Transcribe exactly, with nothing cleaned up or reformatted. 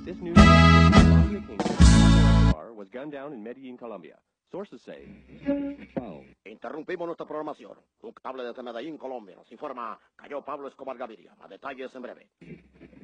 This news Mafia king Escobar was gunned down in Medellin, Colombia. Sources say. Wow. Interrumpimos nuestra programación. Un cable desde Medellín, Colombia. Nos informa, cayó Pablo Escobar Gaviria. A detalles en breve.